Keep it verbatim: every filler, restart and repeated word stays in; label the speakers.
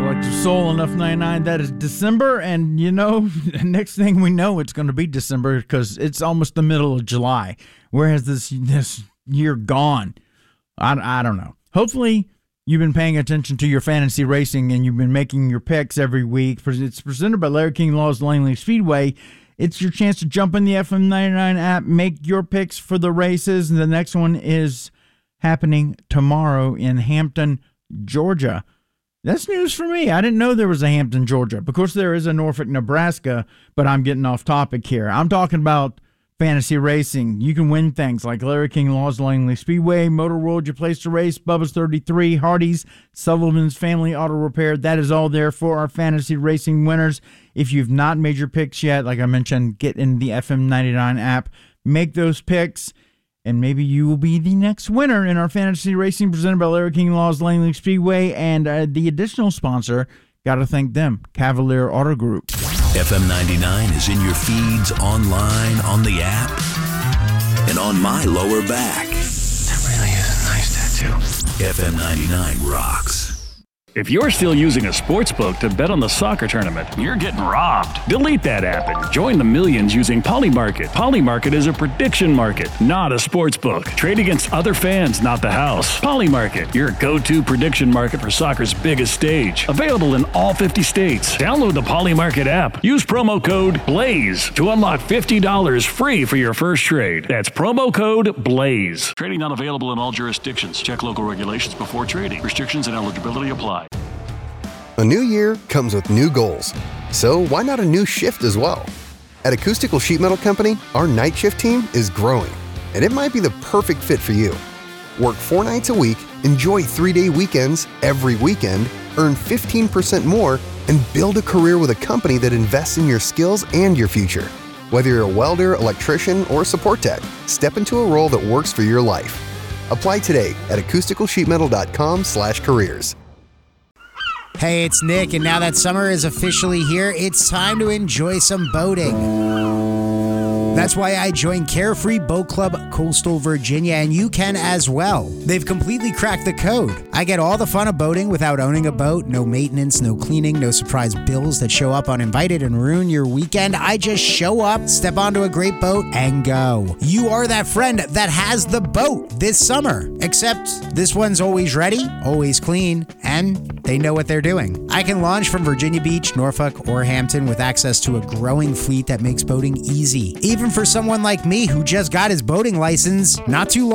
Speaker 1: Collective Soul on F ninety-nine. That is December, and you know, next thing we know, it's going to be December because it's almost the middle of July. Where has this this year gone? I, I don't know. Hopefully, you've been paying attention to your fantasy racing and you've been making your picks every week. It's presented by Larry King Laws Langley Speedway. It's your chance to jump in the F M ninety-nine app, make your picks for the races. And the next one is happening tomorrow in Hampton, Georgia. That's news for me. I didn't know there was a Hampton, Georgia. Of course, there is a Norfolk, Nebraska, but I'm getting off topic here. I'm talking about fantasy racing. You can win things like Larry King Laws Langley Speedway, Motor World, your place to race, Bubba's thirty-three, Hardee's, Sullivan's Family Auto Repair. That is all there for our fantasy racing winners. If you've not made your picks yet, like I mentioned, get in the F M ninety-nine app, make those picks, and maybe you will be the next winner in our fantasy racing presented by Larry King Laws Langley Speedway. And uh, the additional sponsor, got to thank them, Cavalier Auto Group.
Speaker 2: F M ninety-nine is in your feeds, online, on the app, and on my lower back.
Speaker 3: That really is a nice tattoo.
Speaker 2: F M ninety-nine rocks.
Speaker 4: If you're still using a sportsbook to bet on the soccer tournament, you're getting robbed. Delete that app and join the millions using Polymarket. Polymarket is a prediction market, not a sportsbook. Trade against other fans, not the house. Polymarket, your go-to prediction market for soccer's biggest stage. Available in all fifty states. Download the Polymarket app. Use promo code BLAZE to unlock fifty dollars free for your first trade. That's promo code BLAZE. Trading not available in all jurisdictions. Check local regulations before trading. Restrictions and eligibility apply.
Speaker 5: A new year comes with new goals. So why not a new shift as well? At Acoustical Sheet Metal Company, our night shift team is growing, and it might be the perfect fit for you. Work four nights a week, enjoy three-day weekends every weekend, earn fifteen percent more, and build a career with a company that invests in your skills and your future. Whether you're a welder, electrician, or support tech, step into a role that works for your life. Apply today at acoustical sheet metal dot com slash careers.
Speaker 6: Hey, it's Nick, and now that summer is officially here, it's time to enjoy some boating. That's why I joined Carefree Boat Club Coastal Virginia, and you can as well. They've completely cracked the code. I get all the fun of boating without owning a boat. No maintenance, no cleaning, no surprise bills that show up uninvited and ruin your weekend. I just show up, step onto a great boat, and go. You are that friend that has the boat this summer. Except this one's always ready, always clean, and they know what they're doing. I can launch from Virginia Beach, Norfolk, or Hampton with access to a growing fleet that makes boating easy. Even for someone like me who just got his boating license not too long